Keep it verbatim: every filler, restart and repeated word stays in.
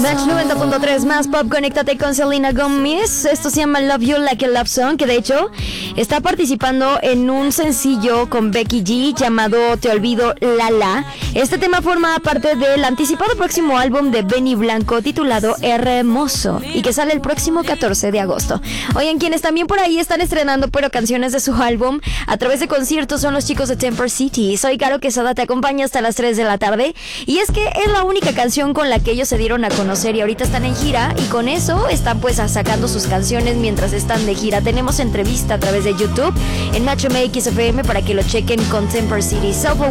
Match noventa punto tres más pop, conéctate con Selena Gomez. Esto se llama Love You Like a Love Song, que de hecho está participando en un sencillo con Becky G llamado Te Olvido La La. Este tema forma parte del anticipado próximo álbum de Benny Blanco titulado Hermoso y que sale el próximo catorce de agosto. Oigan, quienes también por ahí están estrenando pero canciones de su álbum a través de conciertos son los chicos de Temper City. Soy Caro Quesada, te acompaña hasta las tres de la tarde y es que es la única canción con la que ellos se dieron a conocer y ahorita están en gira y con eso están pues sacando sus canciones mientras están de gira. Tenemos entrevista a través de YouTube en Nacho M X F M para que lo chequen con Temper City. Self